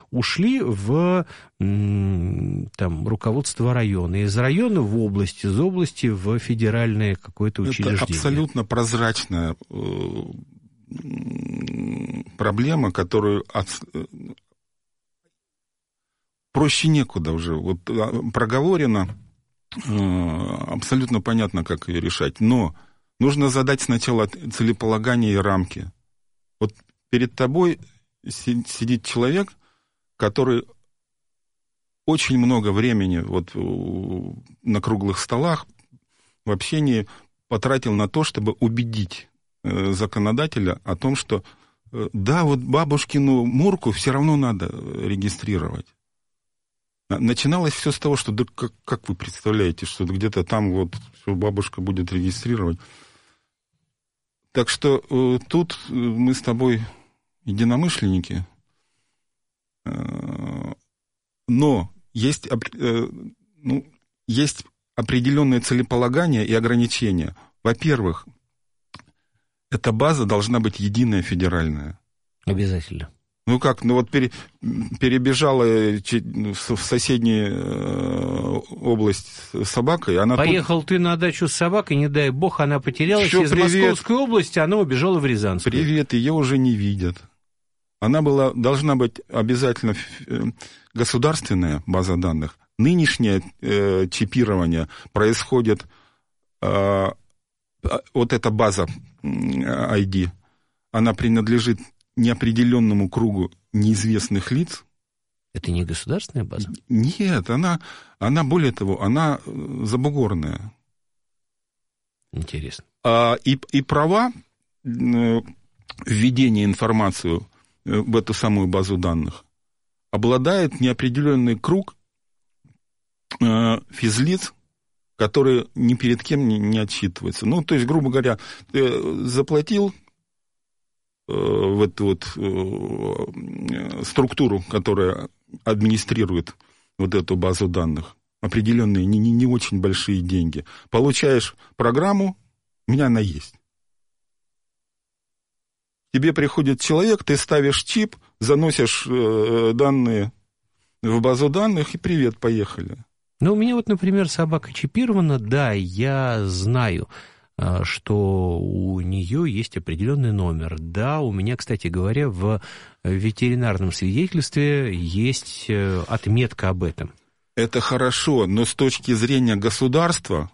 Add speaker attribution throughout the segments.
Speaker 1: ушли в там, руководство района, из района в область, из области в федеральное какое-то учреждение.
Speaker 2: Это абсолютно прозрачная проблема, которую проще некуда уже. Вот проговорено, абсолютно понятно, как ее решать. Но нужно задать сначала целеполагание и рамки. Вот перед тобой сидит человек, который очень много времени вот на круглых столах в общении потратил на то, чтобы убедить законодателя о том, что да, вот бабушкину Мурку все равно надо регистрировать. Начиналось все с того, что да, как вы представляете, что где-то там вот все бабушка будет регистрировать. Так что тут мы с тобой единомышленники, но есть определенные целеполагания и ограничения. Во-первых, эта база должна быть единая, федеральная.
Speaker 1: Обязательно.
Speaker 2: Ну как, ну вот перебежала в соседнюю область с собакой. Она
Speaker 1: поехал ты на дачу с собакой, не дай бог, она потерялась.
Speaker 2: Еще
Speaker 1: из Московской области, она убежала в Рязанскую.
Speaker 2: Привет, ее уже не видят. Она должна быть обязательно государственная база данных. Нынешнее чипирование происходит, вот эта база ID, она принадлежит неопределенному кругу неизвестных лиц.
Speaker 1: Это не государственная база?
Speaker 2: Нет, она более того, она забугорная.
Speaker 1: Интересно.
Speaker 2: И права введения информации в эту самую базу данных обладает неопределенный круг физлиц, которые ни перед кем не отчитываются. Ну, то есть, грубо говоря, ты заплатил в эту вот структуру, которая администрирует вот эту базу данных, определенные не очень большие деньги. Получаешь программу, у меня она есть. Тебе приходит человек, ты ставишь чип, заносишь данные в базу данных, и привет, поехали.
Speaker 1: Ну, у меня вот, например, собака чипирована, да, я знаю, что у нее есть определенный номер. Да, у меня, кстати говоря, в ветеринарном свидетельстве есть отметка об этом.
Speaker 2: Это хорошо, но с точки зрения государства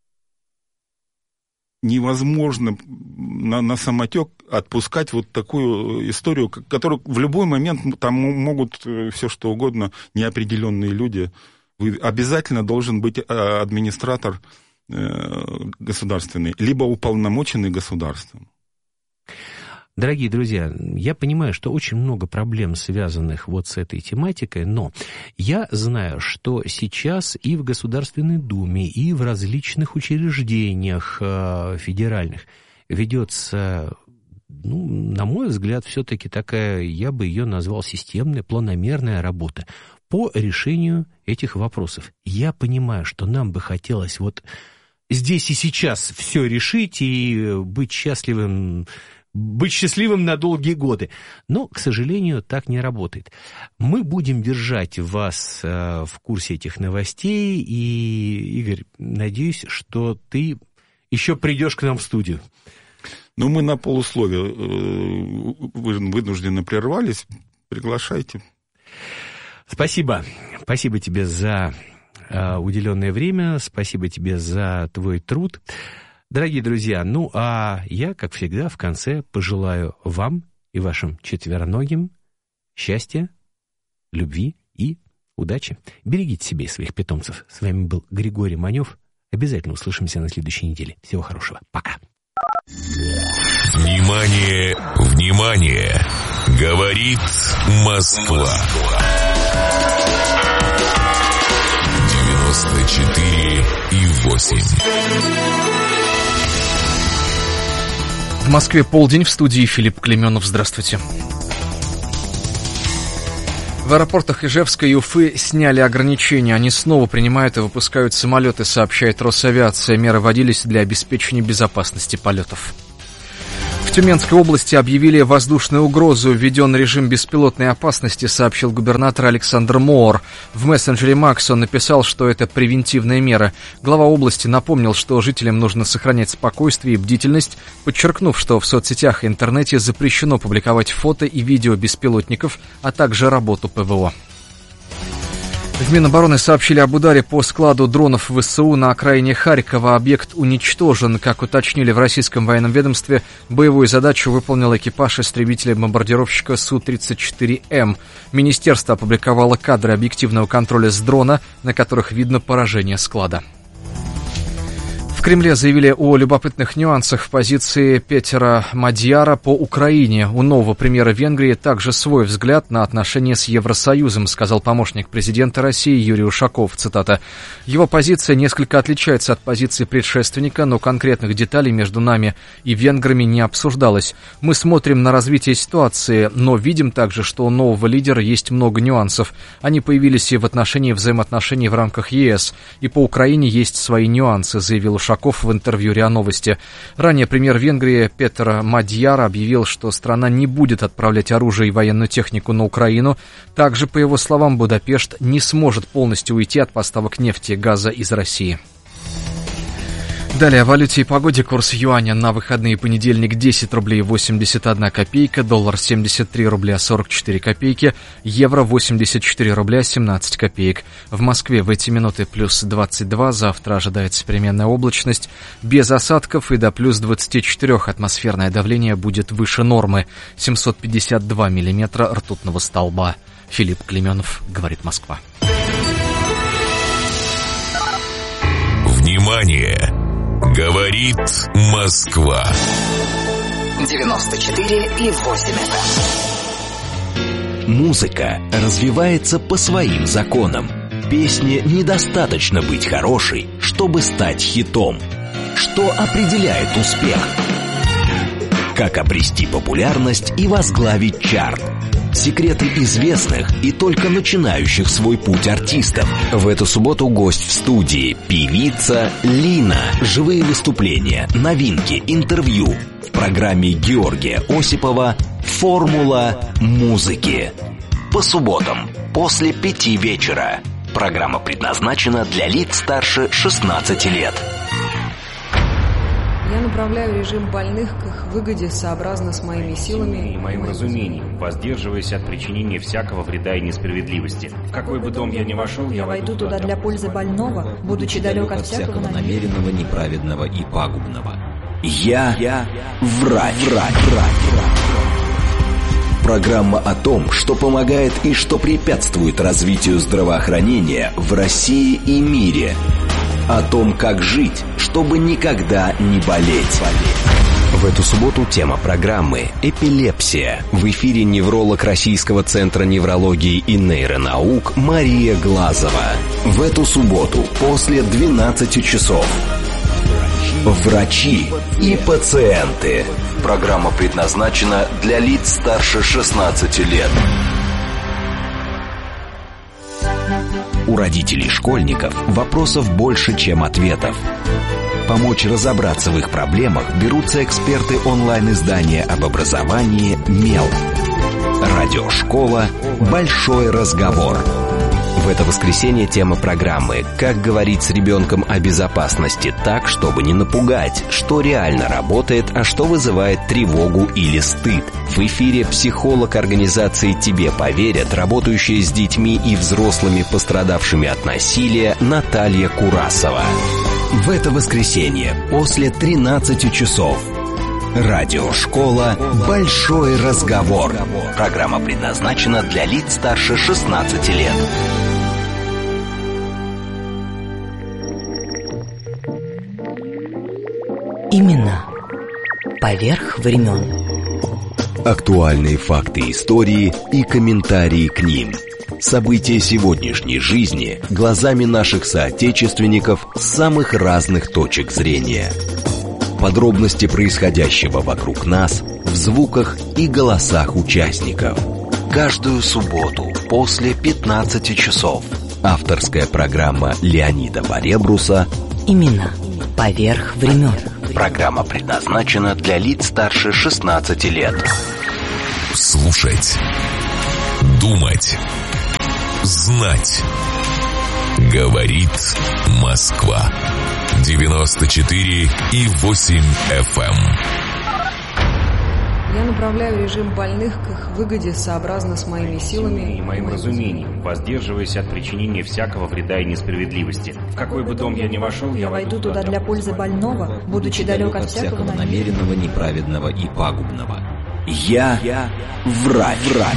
Speaker 2: невозможно на самотек отпускать вот такую историю, которую в любой момент там могут все что угодно неопределенные люди. Обязательно должен быть администратор государственный, либо уполномоченный государством.
Speaker 1: Дорогие друзья, я понимаю, что очень много проблем, связанных вот с этой тематикой, но я знаю, что сейчас и в Государственной Думе, и в различных учреждениях федеральных ведется, ну, на мой взгляд, все-таки такая, я бы ее назвал системная, планомерная работа по решению этих вопросов. Я понимаю, что нам бы хотелось вот здесь и сейчас все решить и быть счастливым на долгие годы. Но, к сожалению, так не работает. Мы будем держать вас в курсе этих новостей, и, Игорь, надеюсь, что ты еще придешь к нам в студию.
Speaker 2: Ну, мы на полусловие вынуждены прервались. Приглашайте.
Speaker 1: Спасибо. Спасибо тебе за уделенное время, спасибо тебе за твой труд. Дорогие друзья, ну а я, как всегда, в конце пожелаю вам и вашим четвероногим счастья, любви и удачи. Берегите себя и своих питомцев. С вами был Григорий Манев. Обязательно услышимся на следующей неделе. Всего хорошего. Пока.
Speaker 3: Внимание, внимание! Говорит Москва. 94,8.
Speaker 4: В Москве полдень, в студии Филипп Клеменов. Здравствуйте. В аэропортах Ижевска и Уфы сняли ограничения. Они снова принимают и выпускают самолеты, сообщает Росавиация. Меры вводились для обеспечения безопасности полетов. В В Тюменской области объявили воздушную угрозу. Введен режим беспилотной опасности, сообщил губернатор Александр Моор. В мессенджере Макс он написал, что это превентивная мера. Глава области напомнил, что жителям нужно сохранять спокойствие и бдительность, подчеркнув, что в соцсетях и интернете запрещено публиковать фото и видео беспилотников, а также работу ПВО. В Минобороны сообщили об ударе по складу дронов ВСУ на окраине Харькова. Объект уничтожен. Как уточнили в российском военном ведомстве, боевую задачу выполнил экипаж истребителя-бомбардировщика Су-34М. Министерство опубликовало кадры объективного контроля с дрона, на которых видно поражение склада. В Кремле заявили о любопытных нюансах в позиции Петера Мадьяра по Украине. У нового премьера Венгрии также свой взгляд на отношения с Евросоюзом, сказал помощник президента России Юрий Ушаков. Цитата. Его позиция несколько отличается от позиции предшественника, но конкретных деталей между нами и венграми не обсуждалось. Мы смотрим на развитие ситуации, но видим также, что у нового лидера есть много нюансов. Они появились и в отношении взаимоотношений в рамках ЕС. И по Украине есть свои нюансы, заявил Ушаков в интервью РИА Новости. Ранее премьер Венгрии Петер Мадьяр объявил, что страна не будет отправлять оружие и военную технику на Украину. Также, по его словам, Будапешт не сможет полностью уйти от поставок нефти и газа из России. Далее о валюте и погоде. Курс юаня на выходные: понедельник 10 рублей 81 копейка, доллар 73 рубля 44 копейки, евро 84 рубля 17 копеек. В Москве в эти минуты плюс 22, завтра ожидается переменная облачность, без осадков и до плюс 24. Атмосферное давление будет выше нормы, 752 миллиметра ртутного столба. Филипп Клеменов, говорит Москва.
Speaker 3: Внимание! Говорит Москва.
Speaker 5: 94,8 FM.
Speaker 6: Музыка развивается по своим законам. Песне недостаточно быть хорошей, чтобы стать хитом. Что определяет успех? Как обрести популярность и возглавить чарт? Секреты известных и только начинающих свой путь артистов. В эту субботу гость в студии — певица Лина. Живые выступления, новинки, интервью. В программе Георгия Осипова «Формула музыки». По субботам после 5 вечера. Программа предназначена для лиц старше 16 лет.
Speaker 7: Я направляю режим больных к их выгоде сообразно с моими силами
Speaker 8: и моим разумением, воздерживаясь от причинения всякого вреда и несправедливости. В какой бы дом я ни вошел, я войду туда для пользы больного, будучи далек от всякого
Speaker 6: намеренного, неправедного и пагубного. Я врач. Программа о том, что помогает и что препятствует развитию здравоохранения в России и мире. О том, как жить, чтобы никогда не болеть. В эту субботу тема программы «Эпилепсия». В эфире невролог Российского центра неврологии и нейронаук Мария Глазова. В эту субботу после 12 часов. Врачи и пациенты. Программа предназначена для лиц старше 16 лет. У родителей школьников вопросов больше, чем ответов. Помочь разобраться в их проблемах берутся эксперты онлайн-издания об образовании «Мел». Радиошкола «Большой разговор». В это воскресенье тема программы «Как говорить с ребенком о безопасности так, чтобы не напугать, что реально работает, а что вызывает тревогу или стыд». В эфире психолог организации «Тебе поверят», работающая с детьми и взрослыми, пострадавшими от насилия, Наталья Курасова. В это воскресенье после 13 часов. Радиошкола «Большой разговор». Программа предназначена для лиц старше 16 лет.
Speaker 5: Именно поверх времен.
Speaker 6: Актуальные факты истории и комментарии к ним. События сегодняшней жизни глазами наших соотечественников с самых разных точек зрения. Подробности происходящего вокруг нас в звуках и голосах участников. Каждую субботу после 15 часов. Авторская программа Леонида Баребруса
Speaker 5: «Именно поверх времен».
Speaker 6: Программа предназначена для лиц старше 16 лет.
Speaker 3: Слушать. Думать. Знать. Говорит Москва. 94,8 FM.
Speaker 7: Я направляю режим больных к их выгоде сообразно с моими силами
Speaker 8: и моим разумением, воздерживаясь от причинения всякого вреда и несправедливости. В какой бы дом я ни вошел, я войду туда для пользы больного, будучи далек от всякого
Speaker 6: намеренного, неправедного и пагубного. Я врач.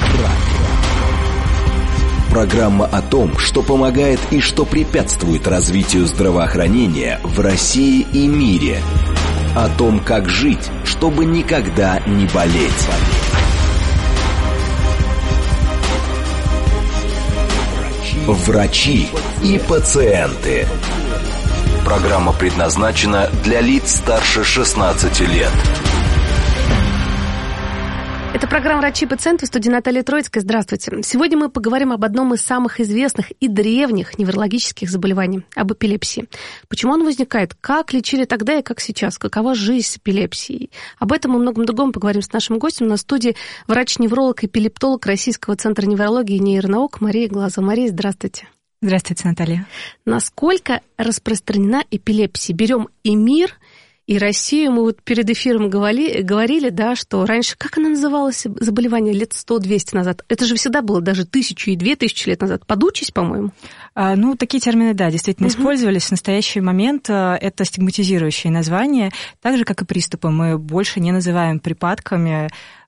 Speaker 6: Программа о том, что помогает и что препятствует развитию здравоохранения в России и мире. О том, как жить, чтобы никогда не болеть. Врачи и пациенты. Программа предназначена для лиц старше 16 лет.
Speaker 9: Это программа «Врачи и пациенты», в студии Наталья Троицкая. Здравствуйте. Сегодня мы поговорим об одном из самых известных и древних неврологических заболеваний – об эпилепсии. Почему он возникает, как лечили тогда и как сейчас, какова жизнь с эпилепсией. Об этом и многом другом поговорим с нашим гостем. На студии врач-невролог, эпилептолог Российского центра неврологии и нейронаук Мария Глазова. Мария, здравствуйте.
Speaker 10: Здравствуйте, Наталья.
Speaker 9: Насколько распространена эпилепсия? Берем и мир, и Россию. Мы вот перед эфиром говорили, да, что раньше, как она называлась, заболевание лет 100-200 назад? Это же всегда было даже 1000 и 2000 лет назад. Подучись, по-моему.
Speaker 10: Ну, такие термины, да, действительно использовались. В настоящий момент это стигматизирующие названия. Так же, как и приступы, мы больше не называем припадками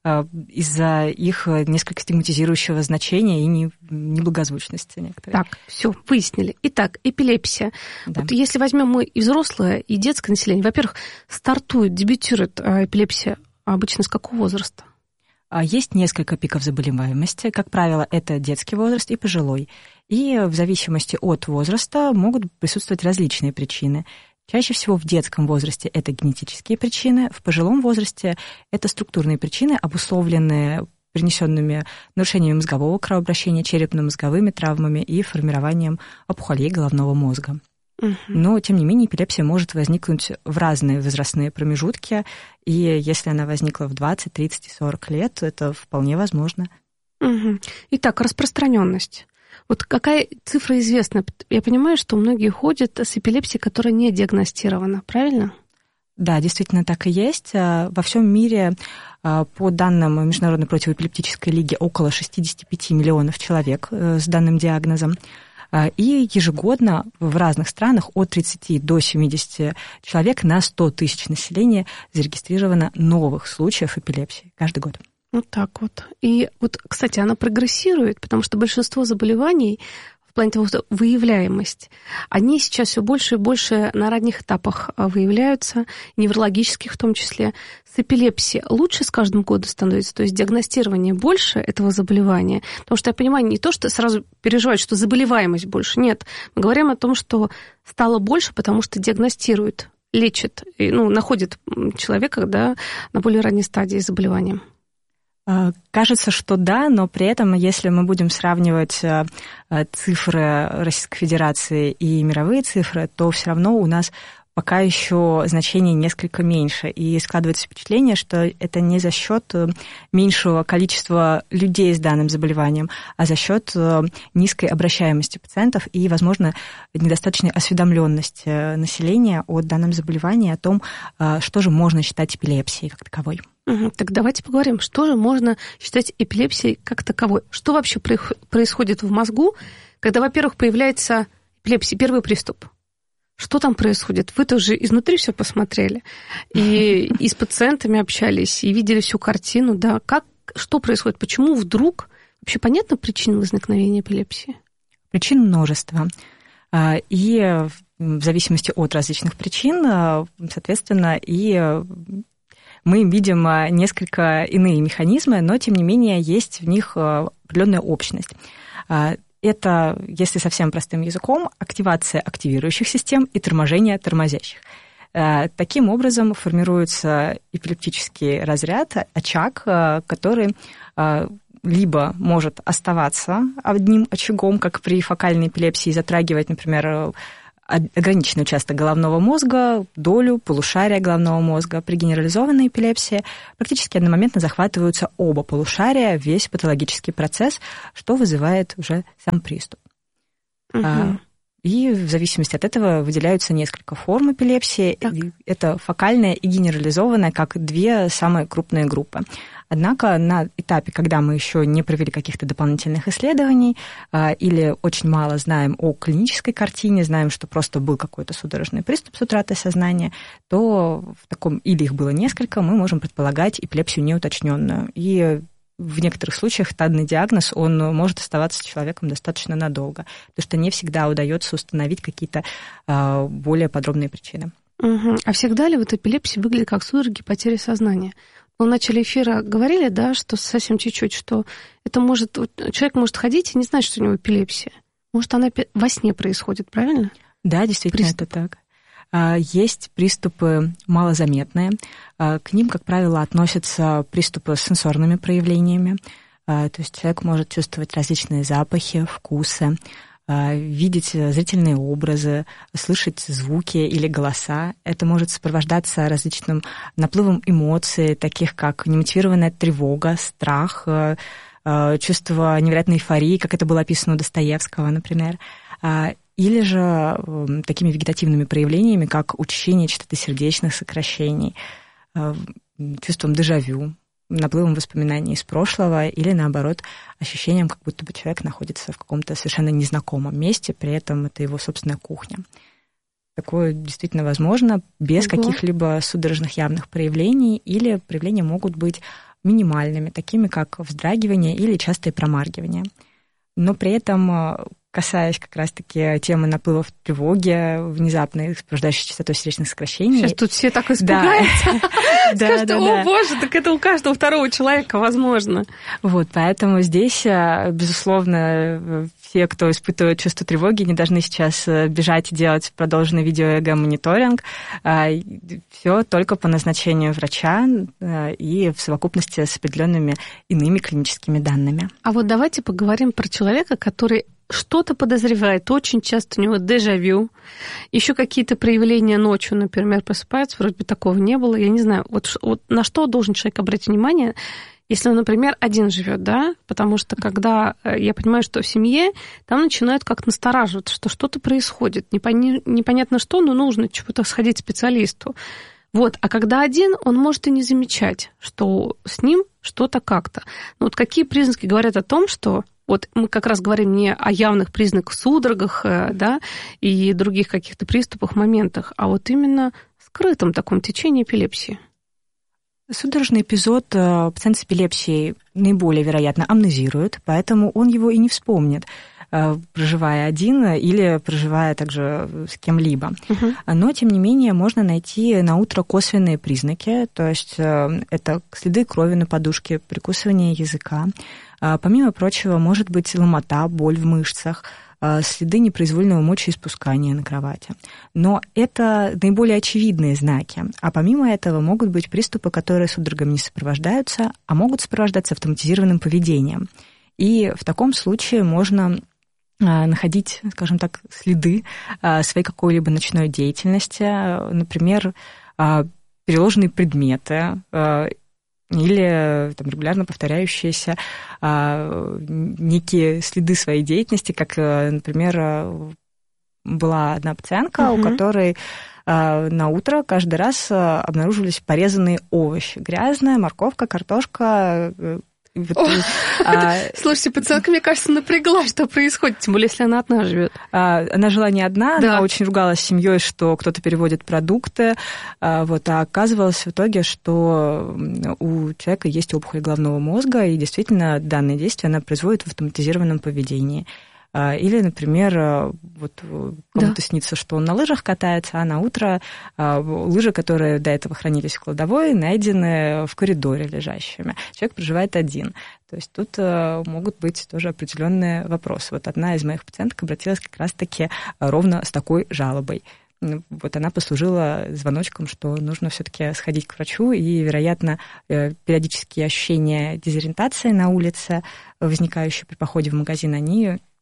Speaker 10: из-за их несколько стигматизирующего значения и неблагозвучности некоторые.
Speaker 9: Так, все, выяснили. Итак, эпилепсия. Да. Вот если возьмем мы и взрослое, и детское население, во-первых, дебютирует эпилепсия обычно с какого возраста?
Speaker 10: Есть несколько пиков заболеваемости. Как правило, это детский возраст и пожилой. И в зависимости от возраста могут присутствовать различные причины. Чаще всего в детском возрасте это генетические причины, в пожилом возрасте это структурные причины, обусловленные принесенными нарушениями мозгового кровообращения, черепно-мозговыми травмами и формированием опухолей головного мозга. Но, тем не менее, эпилепсия может возникнуть в разные возрастные промежутки, и если она возникла в 20, 30 и 40 лет, это вполне возможно.
Speaker 9: Итак, распространенность. Вот какая цифра известна? Я понимаю, что многие ходят с эпилепсией, которая не диагностирована, правильно?
Speaker 10: Да, действительно так и есть. Во всем мире, по данным Международной противоэпилептической лиги, около 65 миллионов человек с данным диагнозом. И ежегодно в разных странах от 30 до 70 человек на 100 тысяч населения зарегистрировано новых случаев эпилепсии каждый год.
Speaker 9: Вот так вот. И вот, кстати, она прогрессирует, потому что большинство заболеваний в плане того, что выявляемость, они сейчас все больше и больше на ранних этапах выявляются, неврологических в том числе. С эпилепсией лучше с каждым годом становится, то есть диагностирование больше этого заболевания. Потому что я понимаю, не то, что сразу переживают, что заболеваемость больше. Нет, мы говорим о том, что стало больше, потому что диагностируют, лечат, находят человека, да, на более ранней стадии заболевания.
Speaker 10: Кажется, что да, но при этом, если мы будем сравнивать цифры Российской Федерации и мировые цифры, то все равно у нас пока еще значение несколько меньше. И складывается впечатление, что это не за счет меньшего количества людей с данным заболеванием, а за счет низкой обращаемости пациентов и, возможно, недостаточной осведомленности населения о данном заболевании, о том, что же можно считать эпилепсией как таковой.
Speaker 9: Так давайте поговорим, что же можно считать эпилепсией как таковой. Что вообще происходит в мозгу, когда, во-первых, появляется эпилепсия, первый приступ? Что там происходит? Вы тоже изнутри все посмотрели, и с пациентами общались, и видели всю картину, да? Что происходит? Почему вдруг? Вообще понятна причина возникновения эпилепсии?
Speaker 10: Причин множество. И в зависимости от различных причин, соответственно, и мы видим несколько иные механизмы, но, тем не менее, есть в них определенная общность. Это, если совсем простым языком, активация активирующих систем и торможение тормозящих. Таким образом формируется эпилептический разряд, очаг, который либо может оставаться одним очагом, как при фокальной эпилепсии, затрагивать, например, ограниченный участок головного мозга, долю полушария головного мозга. При генерализованной эпилепсии практически одномоментно захватываются оба полушария, весь патологический процесс, что вызывает уже сам приступ. И в зависимости от этого выделяются несколько форм эпилепсии. Это фокальная и генерализованная, как две самые крупные группы. Однако на этапе, когда мы еще не провели каких-то дополнительных исследований или очень мало знаем о клинической картине, знаем, что просто был какой-то судорожный приступ с утратой сознания, то в таком, или их было несколько, мы можем предполагать эпилепсию неуточненную. И в некоторых случаях данный диагноз, он может оставаться с человеком достаточно надолго, потому что не всегда удается установить какие-то более подробные причины.
Speaker 9: А всегда ли вот эпилепсия выглядит как судороги потери сознания? Мы в начале эфира говорили, да, что совсем чуть-чуть, что это может... Человек может ходить и не знать, что у него эпилепсия. Может, она во сне происходит, правильно?
Speaker 10: Да, действительно, это так. Есть приступы малозаметные. К ним, как правило, относятся приступы с сенсорными проявлениями. То есть человек может чувствовать различные запахи, вкусы, видеть зрительные образы, слышать звуки или голоса. Это может сопровождаться различным наплывом эмоций, таких как немотивированная тревога, страх, чувство невероятной эйфории, как это было описано у Достоевского, например. Или же такими вегетативными проявлениями, как учащение частоты сердечных сокращений, чувством дежавю, наплывом воспоминаний из прошлого или, наоборот, ощущением, как будто бы человек находится в каком-то совершенно незнакомом месте, при этом это его собственная кухня. Такое действительно возможно без каких-либо судорожных явных проявлений, или проявления могут быть минимальными, такими как вздрагивание или частое промаргивание. Но при этом, касаясь как раз-таки темы наплывов тревоги, внезапно сопровождающей частотой сердечных сокращений.
Speaker 9: Сейчас тут все так испугаются. Скажут, о боже, так это у каждого второго человека возможно.
Speaker 10: Вот, поэтому здесь, безусловно, все, кто испытывает чувство тревоги, не должны сейчас бежать и делать продолженный видеоэго-мониторинг. Все только по назначению врача и в совокупности с определенными иными клиническими данными.
Speaker 9: А вот давайте поговорим про человека, который что-то подозревает, очень часто у него дежавю, еще какие-то проявления ночью, например, просыпаются, вроде бы такого не было, я не знаю, вот на что должен человек обратить внимание, если он, например, один живет, да, потому что когда я понимаю, что в семье, там начинают как-то настораживаться, что что-то происходит, непонятно что, но нужно чего-то сходить к специалисту. Вот, а когда один, он может и не замечать, что с ним что-то как-то. Но вот какие признаки говорят о том, что вот мы как раз говорим не о явных признаках, судорогах, да, и других каких-то приступах, моментах, а вот именно скрытом таком течении эпилепсии.
Speaker 10: Судорожный эпизод пациент с эпилепсией наиболее вероятно амнезирует, поэтому он его и не вспомнит, проживая один или проживая также с кем-либо. Но, тем не менее, можно найти на утро косвенные признаки, то есть это следы крови на подушке, прикусывание языка. Помимо прочего, может быть ломота, боль в мышцах, следы непроизвольного мочеиспускания на кровати. Но это наиболее очевидные знаки. А помимо этого могут быть приступы, которые судорогами не сопровождаются, а могут сопровождаться автоматизированным поведением. И в таком случае можно находить, скажем так, следы своей какой-либо ночной деятельности, например, переложенные предметы, или там, регулярно повторяющиеся некие следы своей деятельности, как, например, была одна пациентка, у которой на утро каждый раз обнаруживались порезанные овощи. Грязная морковка, картошка.
Speaker 9: Слушайте, пациентка, мне кажется, напрягла, что происходит, тем более, если она одна живет.
Speaker 10: Она жила не одна, да. Она очень ругалась с семьей, что кто-то переводит продукты, вот, а оказывалось в итоге, что у человека есть опухоль головного мозга, и действительно данное действие она производит в автоматизированном поведении. Или, например, вот кому-то снится, что он на лыжах катается, а на утро лыжи, которые до этого хранились в кладовой, найдены в коридоре лежащими. Человек проживает один. То есть тут могут быть тоже определенные вопросы. Вот одна из моих пациенток обратилась как раз-таки ровно с такой жалобой. Вот она послужила звоночком, что нужно все-таки сходить к врачу, и, вероятно, периодические ощущения дезориентации на улице, возникающие при походе в магазин, они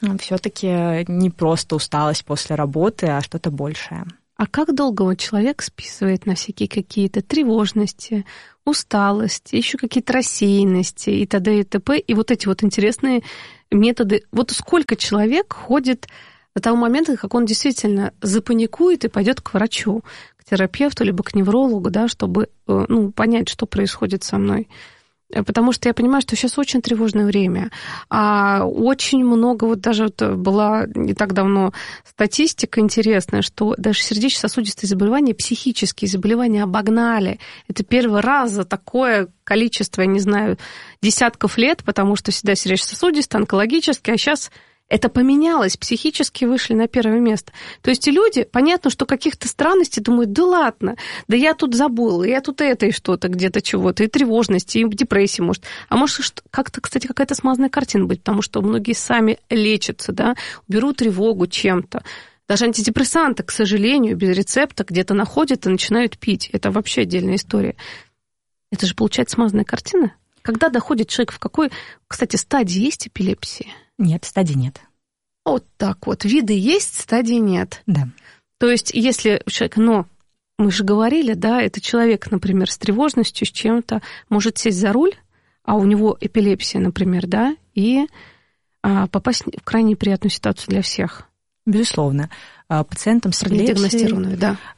Speaker 10: Все-таки не просто усталость после работы, а что-то большее.
Speaker 9: А как долго вот человек списывает на всякие какие-то тревожности, усталость, еще какие-то рассеянности и т.д. и т.п. И вот эти вот интересные методы. Вот сколько человек ходит до того момента, как он действительно запаникует и пойдет к врачу, к терапевту, либо к неврологу, да, чтобы понять, что происходит со мной. Потому что я понимаю, что сейчас очень тревожное время. А очень много, вот даже была не так давно статистика интересная, что даже сердечно-сосудистые заболевания, психические заболевания обогнали. Это первый раз за такое количество, я не знаю, десятков лет, потому что всегда сердечно-сосудистые, онкологические, а сейчас это поменялось, психически вышли на первое место. То есть и люди, понятно, что каких-то странностей думают, да ладно, да я тут забыла, я тут это и что-то, где-то чего-то, и тревожность, и депрессия может. А может как-то, кстати, какая-то смазанная картина быть, потому что многие сами лечатся, да, берут тревогу чем-то. Даже антидепрессанты, к сожалению, без рецепта где-то находят и начинают пить. Это вообще отдельная история. Это же получается смазанная картина. Когда доходит человек в какой, кстати, стадии есть эпилепсии?
Speaker 10: Нет, стадии нет.
Speaker 9: Вот так вот. Виды есть, стадии нет.
Speaker 10: Да.
Speaker 9: То есть, если человек, мы же говорили, да, это человек, например, с тревожностью, с чем-то, может сесть за руль, а у него эпилепсия, например, да, и попасть в крайне неприятную ситуацию для всех.
Speaker 10: Безусловно. Пациентам с эпилепсией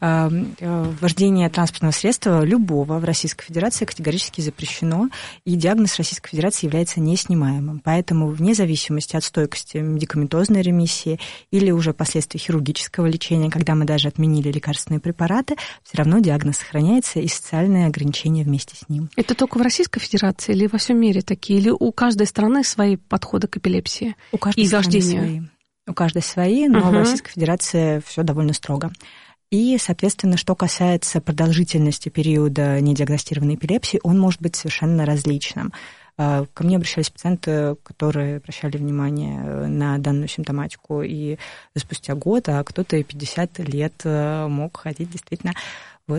Speaker 10: вождение транспортного средства любого в Российской Федерации категорически запрещено, и диагноз Российской Федерации является неснимаемым. Поэтому вне зависимости от стойкости медикаментозной ремиссии или уже последствий хирургического лечения, когда мы даже отменили лекарственные препараты, все равно диагноз сохраняется и социальные ограничения вместе с ним.
Speaker 9: Это только в Российской Федерации или во всем мире такие? Или у каждой страны свои подходы к эпилепсии?
Speaker 10: У каждой страны свои. У каждой свои, но в Российской Федерации все довольно строго. И, соответственно, что касается продолжительности периода недиагностированной эпилепсии, он может быть совершенно различным. Ко мне обращались пациенты, которые обращали внимание на данную симптоматику и спустя год, а кто-то и 50 лет мог ходить действительно вот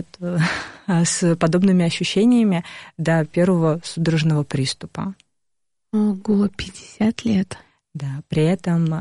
Speaker 10: с подобными ощущениями до первого судорожного приступа.
Speaker 9: Ого, 50 лет.
Speaker 10: Да, при этом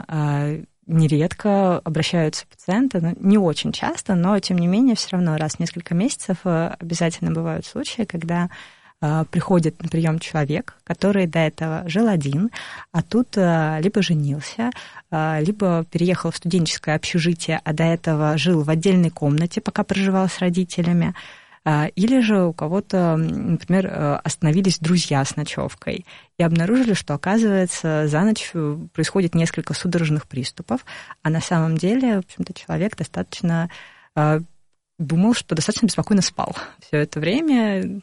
Speaker 10: нередко обращаются пациенты, не очень часто, но тем не менее все равно раз в несколько месяцев обязательно бывают случаи, когда приходит на прием человек, который до этого жил один, а тут либо женился, либо переехал в студенческое общежитие, а до этого жил в отдельной комнате, пока проживал с родителями. Или же у кого-то, например, остановились друзья с ночевкой и обнаружили, что, оказывается, за ночь происходит несколько судорожных приступов, а на самом деле, в общем-то, человек достаточно думал, что достаточно беспокойно спал все это время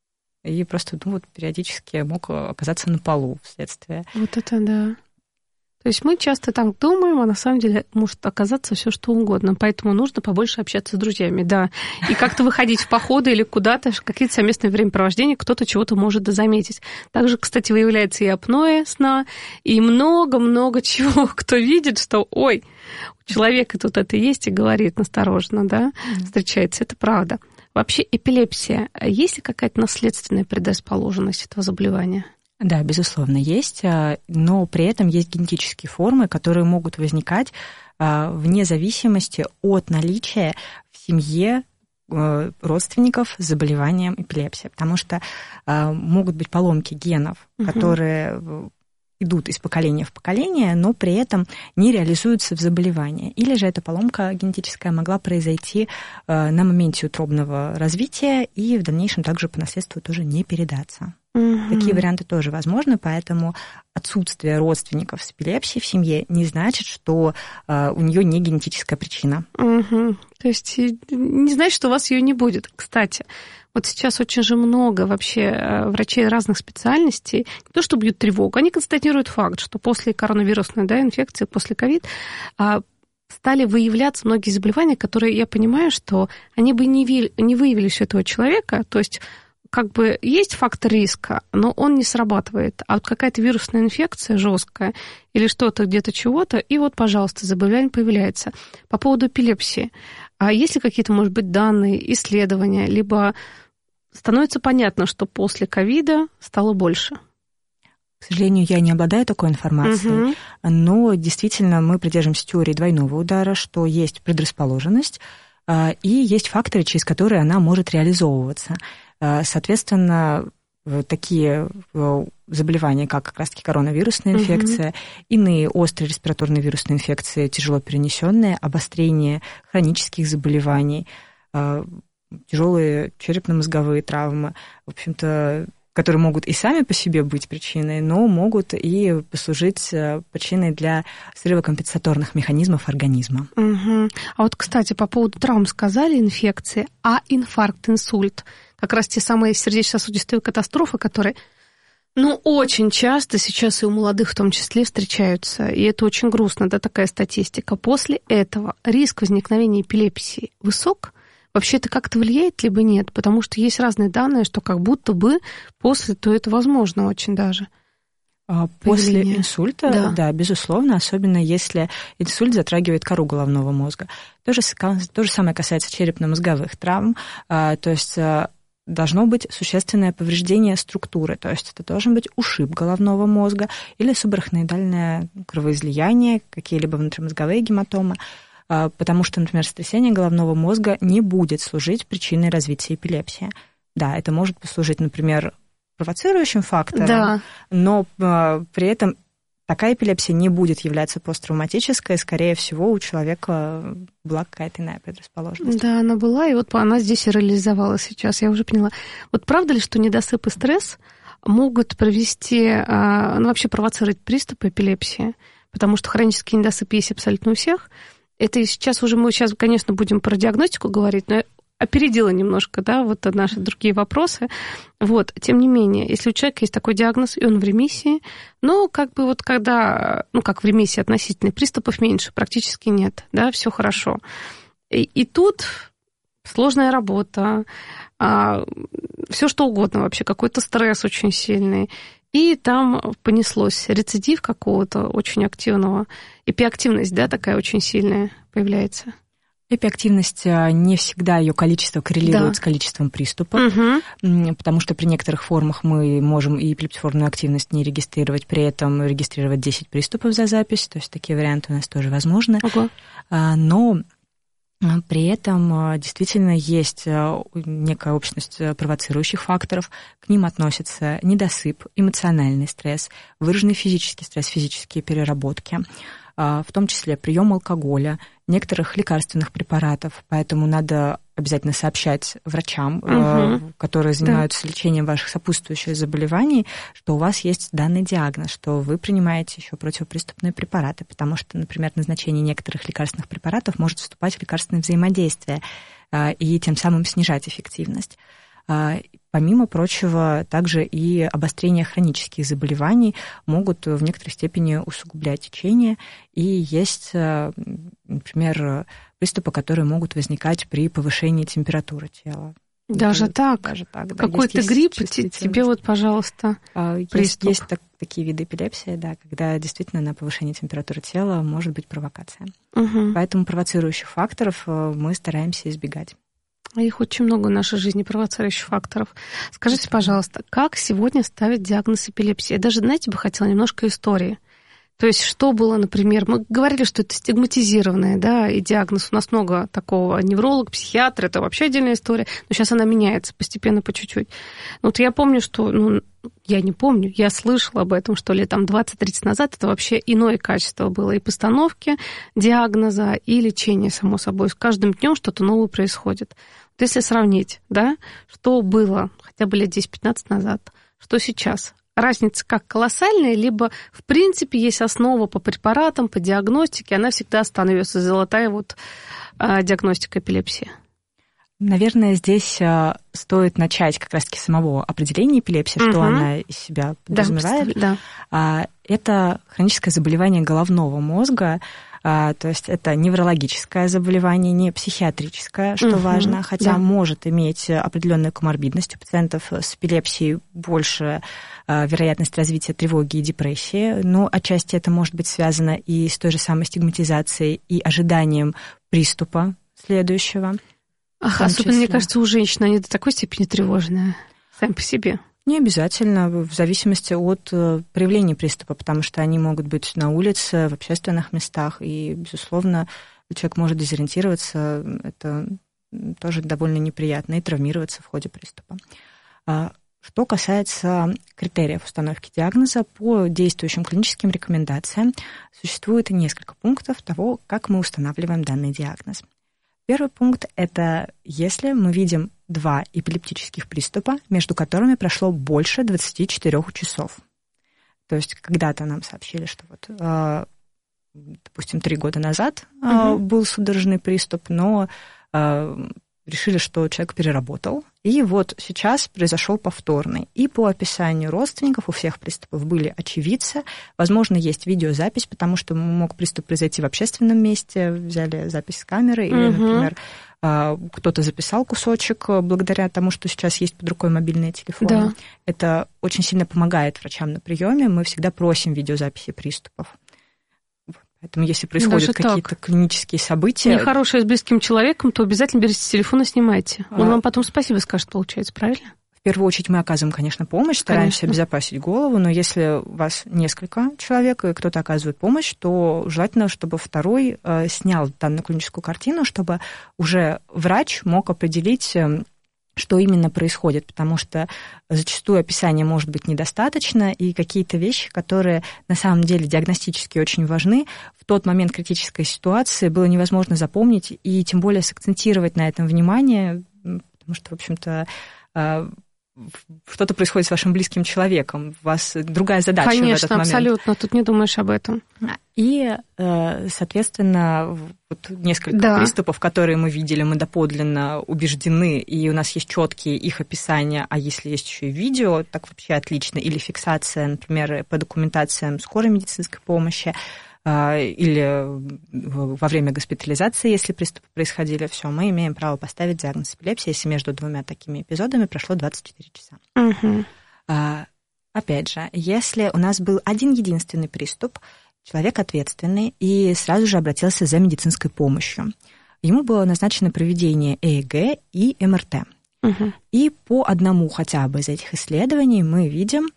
Speaker 10: и просто периодически мог оказаться на полу вследствие.
Speaker 9: Вот это да. То есть мы часто так думаем, а на самом деле может оказаться все что угодно. Поэтому нужно побольше общаться с друзьями, да. И как-то выходить в походы или куда-то, какие-то совместные времяпровождения, кто-то чего-то может заметить. Также, кстати, выявляется и апноэ сна, и много-много чего, кто видит, что, ой, у человека тут это есть, и говорит настороженно, да, встречается, это правда. Вообще эпилепсия, есть ли какая-то наследственная предрасположенность этого заболевания?
Speaker 10: Да, безусловно, есть, но при этом есть генетические формы, которые могут возникать вне зависимости от наличия в семье родственников с заболеванием эпилепсии, потому что могут быть поломки генов, которые идут из поколения в поколение, но при этом не реализуются в заболевании. Или же эта поломка генетическая могла произойти на моменте утробного развития и в дальнейшем также по наследству тоже не передаться. Такие варианты тоже возможны, поэтому отсутствие родственников с эпилепсией в семье не значит, что у нее не генетическая причина.
Speaker 9: То есть не значит, что у вас ее не будет. Кстати, вот сейчас очень же много вообще врачей разных специальностей, не то что бьют тревогу, они констатируют факт, что после коронавирусной инфекции, после ковид, стали выявляться многие заболевания, которые, я понимаю, что они бы не выявились у этого человека, то есть как бы есть фактор риска, но он не срабатывает. А вот какая-то вирусная инфекция жесткая или что-то где-то чего-то, и вот, пожалуйста, заболевание появляется. По поводу эпилепсии. А есть ли какие-то, может быть, данные, исследования, либо становится понятно, что после ковида стало больше?
Speaker 10: К сожалению, я не обладаю такой информацией, но действительно мы придерживаемся теории двойного удара, что есть предрасположенность и есть факторы, через которые она может реализовываться. Соответственно, такие заболевания, как раз-таки коронавирусная инфекция, иные острые респираторные вирусные инфекции, тяжело перенесенные, обострение хронических заболеваний, тяжелые черепно-мозговые травмы, в общем-то, которые могут и сами по себе быть причиной, но могут и послужить причиной для срыва компенсаторных механизмов организма.
Speaker 9: А вот, кстати, по поводу травм сказали, инфекции, а инфаркт, инсульт, как раз те самые сердечно-сосудистые катастрофы, которые, очень часто сейчас и у молодых в том числе встречаются, и это очень грустно, да, такая статистика. После этого риск возникновения эпилепсии высок? Вообще это как-то влияет, либо нет? Потому что есть разные данные, что как будто бы после, то это возможно очень даже.
Speaker 10: После инсульта, да, безусловно, особенно если инсульт затрагивает кору головного мозга. То же самое касается черепно-мозговых травм, то есть должно быть существенное повреждение структуры, то есть это должен быть ушиб головного мозга или субарахноидальное кровоизлияние, какие-либо внутримозговые гематомы, потому что, например, сотрясение головного мозга не будет служить причиной развития эпилепсии. Да, это может послужить, например, провоцирующим фактором, но при этом такая эпилепсия не будет являться посттравматической, скорее всего, у человека была какая-то иная предрасположенность.
Speaker 9: Да, она была, и вот она здесь и реализовалась сейчас, я уже поняла. Вот правда ли, что недосып и стресс могут вообще провоцировать приступ эпилепсии? Потому что хронический недосып есть абсолютно у всех. Это мы сейчас, конечно, будем про диагностику говорить, но опередила немножко, да, вот наши другие вопросы. Вот, тем не менее, если у человека есть такой диагноз, и он в ремиссии, но когда, как в ремиссии относительно, приступов меньше, практически нет, да, все хорошо. И тут сложная работа, все что угодно вообще, какой-то стресс очень сильный. И там понеслось рецидив какого-то очень активного. Эпиактивность, да, такая очень сильная появляется.
Speaker 10: Эпиактивность, не всегда ее количество коррелирует с количеством приступов, потому что при некоторых формах мы можем и эпилептиформную активность не регистрировать, при этом регистрировать 10 приступов за запись, то есть такие варианты у нас тоже возможны. Но при этом действительно есть некая общность провоцирующих факторов. К ним относятся недосып, эмоциональный стресс, выраженный физический стресс, физические переработки, в том числе прием алкоголя, некоторых лекарственных препаратов. Поэтому надо обязательно сообщать врачам, которые занимаются лечением ваших сопутствующих заболеваний, что у вас есть данный диагноз, что вы принимаете еще противоприступные препараты, потому что, например, назначение некоторых лекарственных препаратов может вступать в лекарственное взаимодействие и тем самым снижать эффективность. Помимо прочего, также и обострение хронических заболеваний могут в некоторой степени усугублять течение, и есть, например, приступы, которые могут возникать при повышении температуры тела.
Speaker 9: Даже так? Даже так, да. Какой-то грипп, тебе вот, пожалуйста, приступ.
Speaker 10: Есть такие виды эпилепсии, да, когда действительно на повышение температуры тела может быть провокация. Поэтому провоцирующих факторов мы стараемся избегать.
Speaker 9: Их очень много в нашей жизни, провоцирующих факторов. Скажите, пожалуйста, как сегодня ставить диагноз эпилепсии? Я даже, знаете, бы хотела немножко истории. То есть, что было, например, мы говорили, что это стигматизированное, да, и диагноз. У нас много такого. Невролог, психиатр, это вообще отдельная история. Но сейчас она меняется постепенно, по чуть-чуть. Вот я помню, что, я не помню, я слышала об этом, что лет 20-30 назад это вообще иное качество было и постановки диагноза, и лечения, само собой. С каждым днем что-то новое происходит. Вот если сравнить, да, что было хотя бы лет 10-15 назад, что сейчас, разница как колоссальная, либо, в принципе, есть основа по препаратам, по диагностике, она всегда остается золотая диагностика эпилепсии.
Speaker 10: Наверное, здесь стоит начать как раз-таки с самого определения эпилепсии, что она из себя подразумевает. Это хроническое заболевание головного мозга, то есть это неврологическое заболевание, не психиатрическое, что важно, хотя может иметь определенную коморбидность. У пациентов с эпилепсией больше вероятность развития тревоги и депрессии, но отчасти это может быть связано и с той же самой стигматизацией и ожиданием приступа следующего.
Speaker 9: Особенно, мне кажется, у женщин они до такой степени тревожные сами по себе.
Speaker 10: Не обязательно, в зависимости от проявления приступа, потому что они могут быть на улице, в общественных местах, и, безусловно, человек может дезориентироваться, это тоже довольно неприятно, и травмироваться в ходе приступа. Что касается критериев установки диагноза, по действующим клиническим рекомендациям существует несколько пунктов того, как мы устанавливаем данный диагноз. Первый пункт – это если мы видим 2 эпилептических приступа, между которыми прошло больше 24 часов. То есть когда-то нам сообщили, что вот, допустим, 3 года назад был судорожный приступ, но решили, что человек переработал, и вот сейчас произошел повторный. И по описанию родственников у всех приступов были очевидцы. Возможно, есть видеозапись, потому что мог приступ произойти в общественном месте, взяли запись с камеры, или, например, кто-то записал кусочек благодаря тому, что сейчас есть под рукой мобильные телефоны. Да. Это очень сильно помогает врачам на приеме. Мы всегда просим видеозаписи приступов. Поэтому если происходят какие-то клинические события...
Speaker 9: Нехорошее с близким человеком, то обязательно берите телефон и снимайте. Он вам потом спасибо скажет, получается, правильно?
Speaker 10: В первую очередь мы оказываем, конечно, помощь, стараемся обезопасить голову, но если у вас несколько человек, и кто-то оказывает помощь, то желательно, чтобы второй снял данную клиническую картину, чтобы уже врач мог определить, что именно происходит, потому что зачастую описание может быть недостаточно, и какие-то вещи, которые на самом деле диагностически очень важны, в тот момент критической ситуации было невозможно запомнить и тем более сакцентировать на этом внимание, потому что, в общем-то, что-то происходит с вашим близким человеком, у вас другая задача.
Speaker 9: Конечно,
Speaker 10: в этот момент.
Speaker 9: Абсолютно, тут не думаешь об этом.
Speaker 10: И, соответственно, вот несколько приступов, которые мы видели, мы доподлинно убеждены, и у нас есть четкие их описания, а если есть еще и видео, так вообще отлично, или фиксация, например, по документациям скорой медицинской помощи, или во время госпитализации, если приступы происходили, все, мы имеем право поставить диагноз эпилепсии, если между 2 такими эпизодами прошло 24 часа. Опять же, если у нас был один единственный приступ, человек ответственный и сразу же обратился за медицинской помощью. Ему было назначено проведение ЭЭГ и МРТ. И по одному хотя бы из этих исследований мы видим,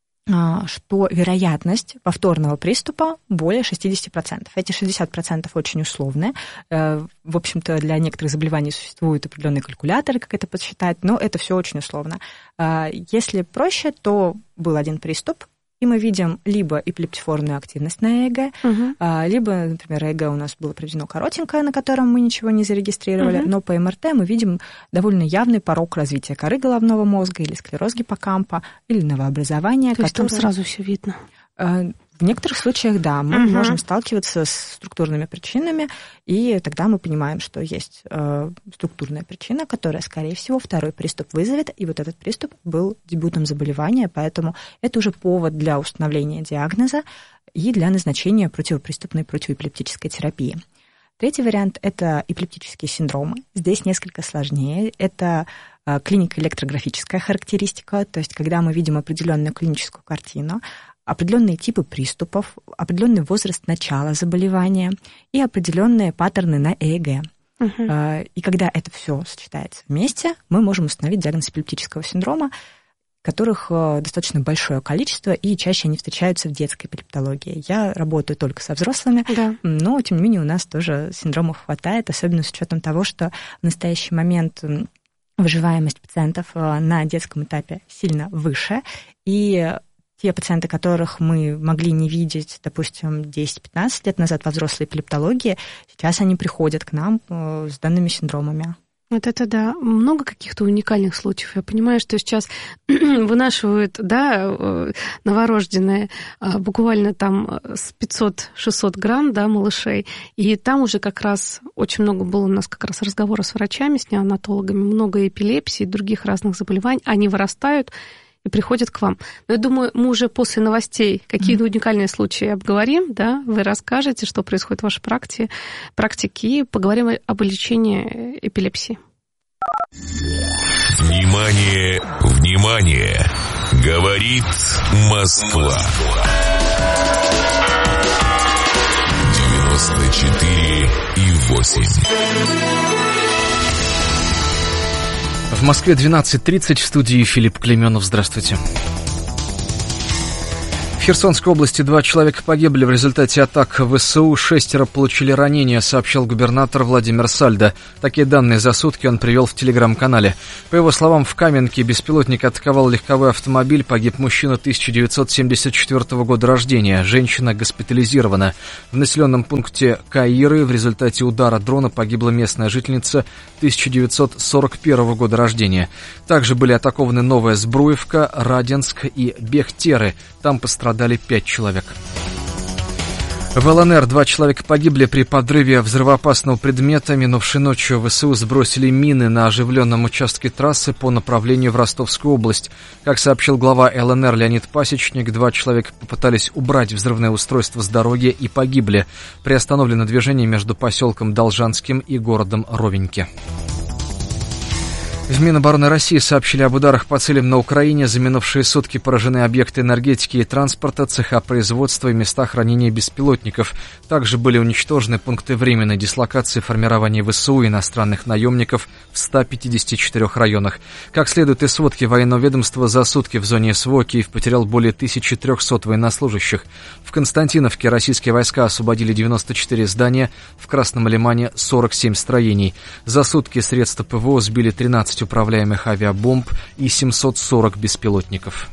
Speaker 10: что вероятность повторного приступа более 60%. Эти 60% очень условные. В общем-то, для некоторых заболеваний существуют определенные калькуляторы, как это подсчитать, но это все очень условно. Если проще, то был один приступ, и мы видим либо эпилептиформную активность на ЭЭГ, либо, например, ЭЭГ у нас было проведено коротенькое, на котором мы ничего не зарегистрировали, но по МРТ мы видим довольно явный порог развития коры головного мозга или склероз гиппокампа, или новообразования.
Speaker 9: То есть там сразу все видно?
Speaker 10: В некоторых случаях, да, мы можем сталкиваться с структурными причинами, и тогда мы понимаем, что есть структурная причина, которая, скорее всего, второй приступ вызовет, и вот этот приступ был дебютом заболевания, поэтому это уже повод для установления диагноза и для назначения противоприступной противоэпилептической терапии. Третий вариант – это эпилептические синдромы. Здесь несколько сложнее. Это клинико-электрографическая характеристика, то есть когда мы видим определенную клиническую картину, определенные типы приступов, определенный возраст начала заболевания и определенные паттерны на ЭЭГ. И когда это все сочетается вместе, мы можем установить диагноз эпилептического синдрома, которых достаточно большое количество, и чаще они встречаются в детской эпилептологии. Я работаю только со взрослыми, но, тем не менее, у нас тоже синдромов хватает, особенно с учетом того, что в настоящий момент выживаемость пациентов на детском этапе сильно выше, и те пациенты, которых мы могли не видеть, допустим, 10-15 лет назад во взрослой эпилептологии, сейчас они приходят к нам с данными синдромами.
Speaker 9: Вот это да. Много каких-то уникальных случаев. Я понимаю, что сейчас вынашивают, да, новорожденные буквально там с 500-600 грамм, да, малышей. И там уже как раз очень много было у нас как раз разговоров с врачами, с неонатологами, много эпилепсий, других разных заболеваний. Они вырастают и приходят к вам. Но я думаю, мы уже после новостей какие-то уникальные случаи обговорим, да, вы расскажете, что происходит в вашей практике, и поговорим об лечении эпилепсии.
Speaker 3: Внимание, внимание! Говорит Москва. 94,8.
Speaker 4: В Москве 12:30, в студии Филипп Клейменов. Здравствуйте. В Херсонской области 2 человека погибли в результате атак ВСУ, 6 получили ранения, сообщил губернатор Владимир Сальдо. Такие данные за сутки он привел в телеграм-канале. По его словам, в Каменке беспилотник атаковал легковой автомобиль, погиб мужчина 1974 года рождения, женщина госпитализирована. В населенном пункте Каиры в результате удара дрона погибла местная жительница 1941 года рождения. Также были атакованы Новая Збруевка, Радинск и Бехтеры. Там пострадали 5 человек. В ЛНР 2 человека погибли при подрыве взрывоопасного предмета. Минувшей ночью ВСУ сбросили мины на оживленном участке трассы по направлению в Ростовскую область. Как сообщил глава ЛНР Леонид Пасечник, 2 человека попытались убрать взрывное устройство с дороги и погибли. Приостановлено движение между поселком Должанским и городом Ровеньки. В Минобороны России сообщили об ударах по целям на Украине. За минувшие сутки поражены объекты энергетики и транспорта, цеха производства и места хранения беспилотников. Также были уничтожены пункты временной дислокации формирования ВСУ и иностранных наемников в 154 районах. Как следует из сводки военного ведомства, за сутки в зоне СВО Киев потерял более 1300 военнослужащих. В Константиновке российские войска освободили 94 здания, в Красном Лимане 47 строений. За сутки средства ПВО сбили 13 управляемых авиабомб и 740 беспилотников.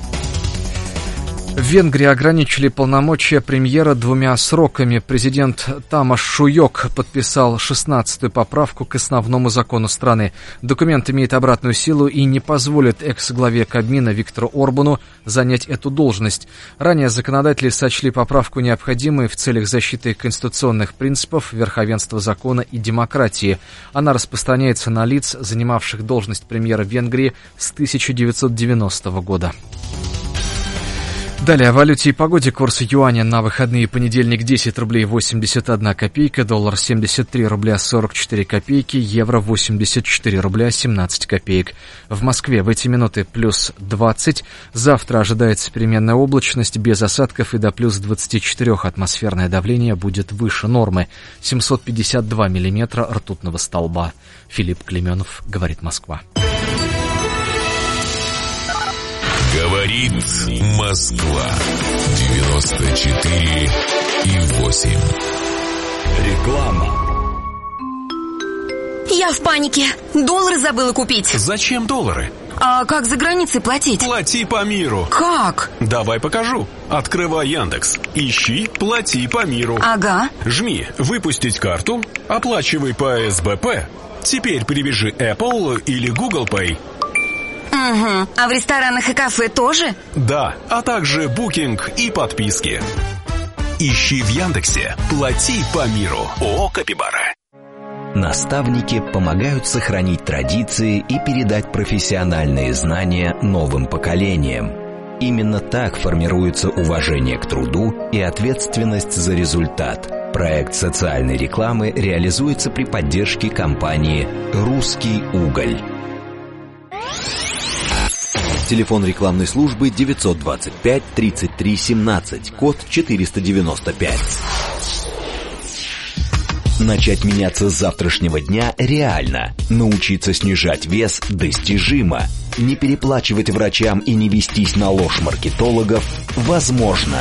Speaker 4: В Венгрии ограничили полномочия премьера 2 сроками. Президент Тамаш Шуйок подписал 16-ю поправку к основному закону страны. Документ имеет обратную силу и не позволит экс-главе Кабмина Виктору Орбану занять эту должность. Ранее законодатели сочли поправку необходимой в целях защиты конституционных принципов, верховенства закона и демократии. Она распространяется на лиц, занимавших должность премьера Венгрии с 1990 года. Далее о валюте и погоде. Курс юаня на выходные: понедельник 10 рублей 81 копейка, доллар 73 рубля 44 копейки, евро 84 рубля 17 копеек. В Москве в эти минуты плюс 20. Завтра ожидается переменная облачность без осадков и до плюс 24. Атмосферное давление будет выше нормы. 752 миллиметра ртутного столба. Филипп Клейменов, говорит Москва.
Speaker 3: Говорит Москва. 94,8.
Speaker 6: Реклама.
Speaker 11: Я в панике. Доллары забыла купить.
Speaker 12: Зачем доллары?
Speaker 11: А как за границей платить?
Speaker 12: Плати по миру.
Speaker 11: Как?
Speaker 12: Давай покажу. Открывай Яндекс. Ищи «Плати по миру».
Speaker 11: Ага.
Speaker 12: Жми «Выпустить карту», оплачивай по СБП. Теперь привяжи Apple или Google Pay.
Speaker 11: Угу. А в ресторанах и кафе тоже?
Speaker 12: Да, а также букинг и подписки. Ищи в Яндексе «Плати по миру». ООО «Капибара».
Speaker 6: Наставники помогают сохранить традиции и передать профессиональные знания новым поколениям. Именно так формируется уважение к труду и ответственность за результат. Проект социальной рекламы реализуется при поддержке компании «Русский уголь». Телефон рекламной службы 925 33 17, код 495. Начать меняться с завтрашнего дня реально. Научиться снижать вес достижимо. Не переплачивать врачам и не вестись на ложь маркетологов возможно.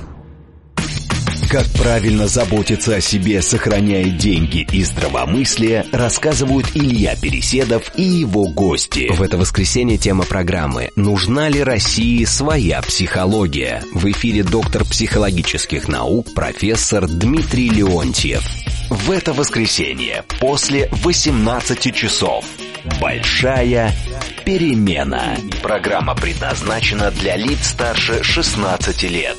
Speaker 6: Как правильно заботиться о себе, сохраняя деньги и здравомыслие, рассказывают Илья Переседов и его гости. В это воскресенье тема программы «Нужна ли России своя психология?» В эфире доктор психологических наук профессор Дмитрий Леонтьев. В это воскресенье после 18 часов. Большая перемена. Программа предназначена для лиц старше 16 лет.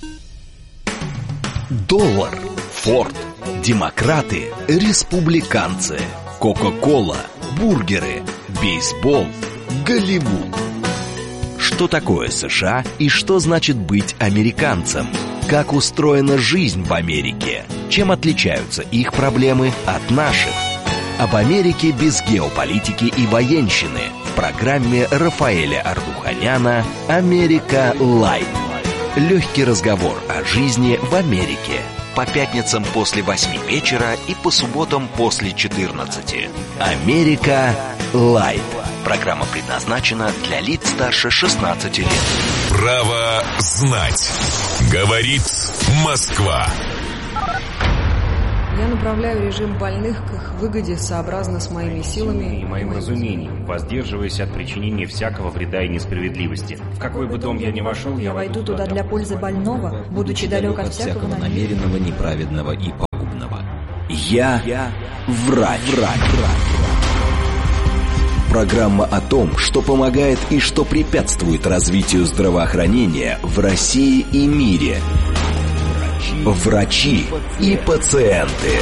Speaker 6: Доллар, Форд, демократы, республиканцы, Кока-кола, бургеры, бейсбол, Голливуд. Что такое США и что значит быть американцем? Как устроена жизнь в Америке? Чем отличаются их проблемы от наших? Об Америке без геополитики и военщины в программе Рафаэля Ардуханяна «Америка Лайт». Легкий разговор о жизни в Америке. По пятницам после 8 вечера и по субботам после 14. «Америка Лайт». Программа предназначена для лиц старше 16 лет.
Speaker 3: Право знать. Говорит Москва.
Speaker 7: Я направляю режим больных к их выгоде сообразно с моими силами
Speaker 8: и моим разумением, воздерживаясь от причинения всякого вреда и несправедливости. В какой бы дом я ни вошел, я войду туда для пользы больного, будучи далек от всякого
Speaker 6: намеренного, неправедного и пагубного. Я врач. Программа о том, что помогает и что препятствует развитию здравоохранения в России и мире. Врачи и пациенты.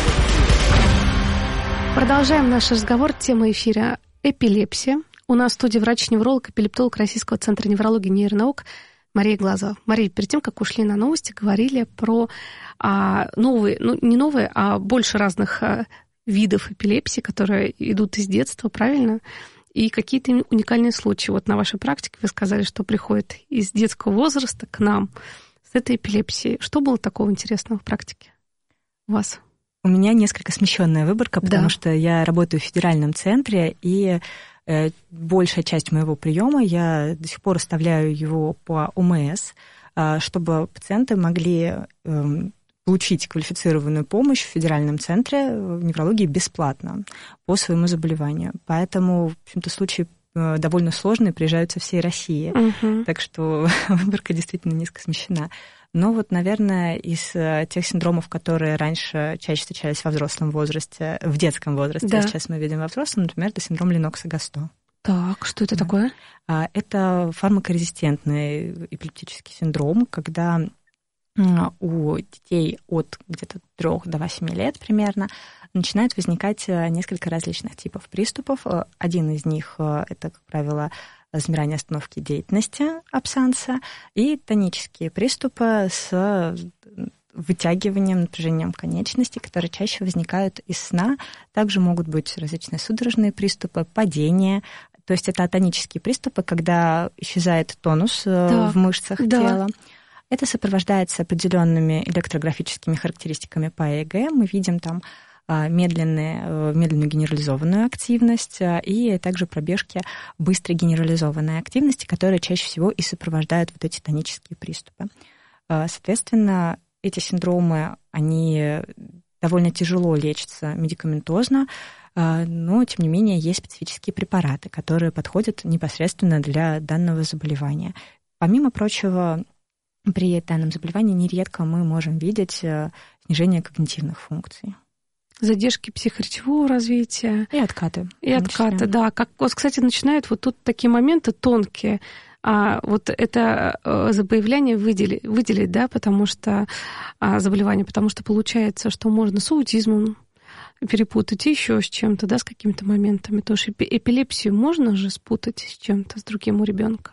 Speaker 9: Продолжаем наш разговор. Тема эфира – эпилепсия. У нас в студии врач-невролог, эпилептолог Российского центра неврологии и нейронаук Мария Глазова. Мария, перед тем, как ушли на новости, говорили про новые, не новые, а больше разных видов эпилепсии, которые идут из детства, правильно? И какие-то уникальные случаи. Вот на вашей практике вы сказали, что приходит из детского возраста к нам с этой эпилепсией. Что было такого интересного в практике у вас?
Speaker 10: У меня несколько смещенная выборка, потому что я работаю в федеральном центре, и большая часть моего приема я до сих пор оставляю его по ОМС, чтобы пациенты могли получить квалифицированную помощь в федеральном центре неврологии бесплатно по своему заболеванию. Поэтому, в общем-то, случаи довольно сложные, приезжают со всей России. Так что выборка действительно низко смещена. Но вот, наверное, из тех синдромов, которые раньше чаще встречались во взрослом возрасте, в детском возрасте, а сейчас мы видим во взрослом, например, это синдром Леннокса-Гасто.
Speaker 9: Так, что это такое?
Speaker 10: Это фармакорезистентный эпилептический синдром, когда у детей от где-то 3 до 8 лет примерно начинает возникать несколько различных типов приступов. Один из них – это, как правило, замирание остановки деятельности абсанса и тонические приступы с вытягиванием, напряжением конечностей, которые чаще возникают из сна. Также могут быть различные судорожные приступы, падения. То есть это атонические приступы, когда исчезает тонус в мышцах тела. Это сопровождается определенными электрографическими характеристиками по ЭЭГ. Мы видим там медленную генерализованную активность и также пробежки быстрой генерализованной активности, которые чаще всего и сопровождают вот эти тонические приступы. Соответственно, эти синдромы, они довольно тяжело лечатся медикаментозно, но, тем не менее, есть специфические препараты, которые подходят непосредственно для данного заболевания. Помимо прочего, при данном заболевании нередко мы можем видеть снижение когнитивных функций.
Speaker 9: Задержки психоречевого развития.
Speaker 10: И откаты.
Speaker 9: И откаты, да. Как, вот, кстати, начинают вот тут такие моменты тонкие. Вот это заболевание выделить, да, потому что заболевание, потому что получается, что можно с аутизмом перепутать еще с чем-то, да, с какими-то моментами. Потому что эпилепсию можно же спутать с чем-то, с другим у ребенка.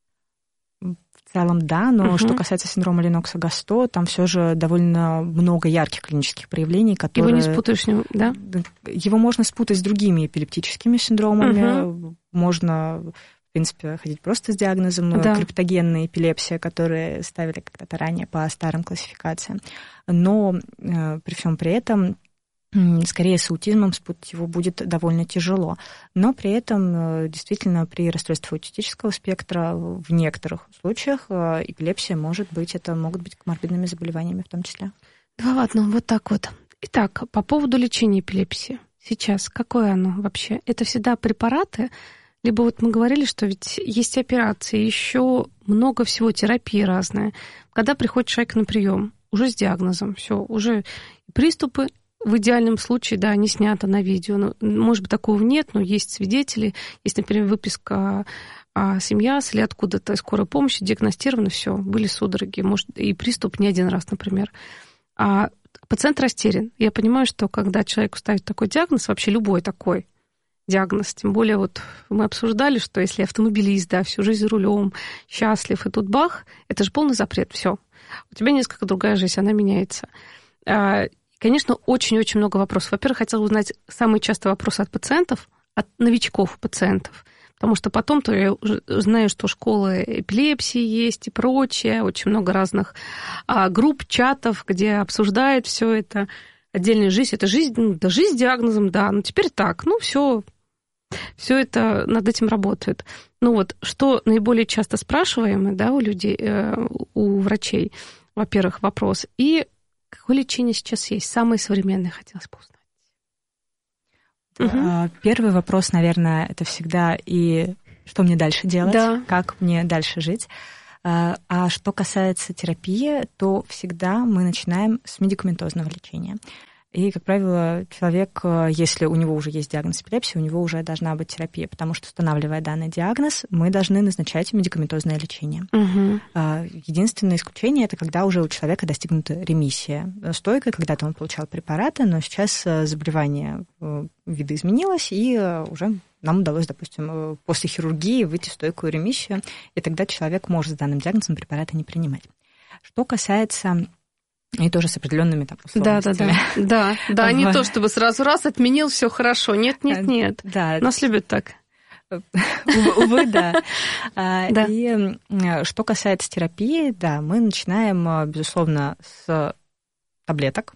Speaker 10: В целом, да, но что касается синдрома Леннокса-Гасто, там все же довольно много ярких клинических проявлений, которые...
Speaker 9: Его не спутаешь с ним, да?
Speaker 10: Его можно спутать с другими эпилептическими синдромами. Можно, в принципе, ходить просто с диагнозом криптогенная эпилепсия, которые ставили когда-то ранее по старым классификациям. Но при всем при этом скорее с аутизмом спутать его будет довольно тяжело. Но при этом действительно при расстройстве аутистического спектра в некоторых случаях эпилепсия могут быть коморбидными заболеваниями в том числе.
Speaker 9: Да ладно, вот так вот. Итак, по поводу лечения эпилепсии. Сейчас какое оно вообще? Это всегда препараты? Либо вот мы говорили, что ведь есть операции, еще много всего, терапии разные. Когда приходит человек на прием, уже с диагнозом, все, уже приступы, в идеальном случае, да, не снято на видео. Но, может быть, такого нет, но есть свидетели. Есть, например, выписка семья или откуда-то скорой помощи, диагностировано, все, были судороги, может, и приступ не один раз, например. А пациент растерян. Я понимаю, что когда человеку ставят такой диагноз, вообще любой такой диагноз, тем более вот мы обсуждали, что если автомобилист, да, всю жизнь за рулем, счастлив, и тут бах, это же полный запрет, все. У тебя несколько другая жизнь, она меняется. Конечно, очень-очень много вопросов. Во-первых, хотела узнать самые частые вопросы от пациентов, от новичков пациентов, потому что потом-то я знаю, что школы эпилепсии есть и прочее, очень много разных групп, чатов, где обсуждают все это. Отдельная жизнь, это жизнь, жизнь с диагнозом, да, но теперь так, все, Все это над этим работают. Ну вот, что наиболее часто спрашиваемо, да, у людей, у врачей, во-первых, вопрос. И какое лечение сейчас есть? Самое современное хотелось бы узнать.
Speaker 10: Первый вопрос, наверное, это всегда и что мне дальше делать, как мне дальше жить. А что касается терапии, то всегда мы начинаем с медикаментозного лечения. И, как правило, человек, если у него уже есть диагноз эпилепсии, у него уже должна быть терапия, потому что, устанавливая данный диагноз, мы должны назначать медикаментозное лечение. Единственное исключение – это когда уже у человека достигнута ремиссия стойкая, когда-то он получал препараты, но сейчас заболевание видоизменилось, и уже нам удалось, допустим, после хирургии выйти в стойкую ремиссию, и тогда человек может с данным диагнозом препараты не принимать. Что касается... И тоже с определенными там условностями.
Speaker 9: Да, не то, чтобы сразу раз отменил, все хорошо. Нет. Да. Нас любят так.
Speaker 10: Увы, да. И что касается терапии, да, мы начинаем, безусловно, с таблеток.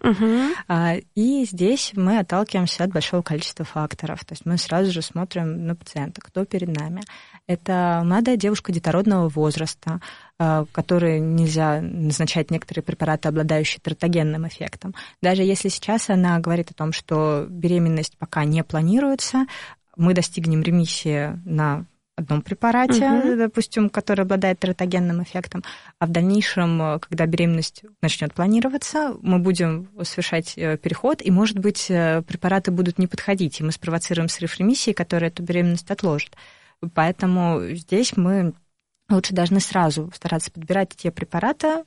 Speaker 10: И здесь мы отталкиваемся от большого количества факторов. То есть мы сразу же смотрим на пациента, кто перед нами. Это молодая девушка детородного возраста, которой нельзя назначать некоторые препараты, обладающие тератогенным эффектом. Даже если сейчас она говорит о том, что беременность пока не планируется, мы достигнем ремиссии на одном препарате, допустим, который обладает тератогенным эффектом, а в дальнейшем, когда беременность начнет планироваться, мы будем совершать переход, и, может быть, препараты будут не подходить, и мы спровоцируем срыв ремиссии, который эту беременность отложит. Поэтому здесь мы лучше должны сразу стараться подбирать те препараты